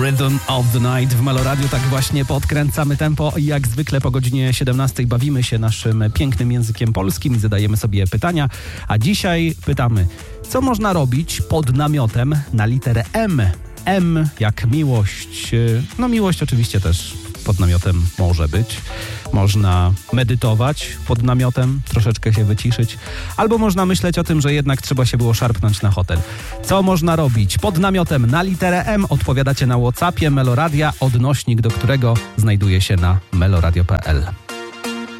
Rhythm of the Night w Meloradio. Tak właśnie podkręcamy tempo i jak zwykle po godzinie 17 bawimy się naszym pięknym językiem polskim i zadajemy sobie pytania. A dzisiaj pytamy, co można robić pod namiotem na literę M? M jak miłość. No miłość oczywiście też pod namiotem może być. Można medytować pod namiotem, troszeczkę się wyciszyć. Albo można myśleć o tym, że jednak trzeba się było szarpnąć na hotel. Co można robić pod namiotem na literę M? Odpowiadacie na WhatsAppie Meloradia, odnośnik do którego znajduje się na meloradio.pl.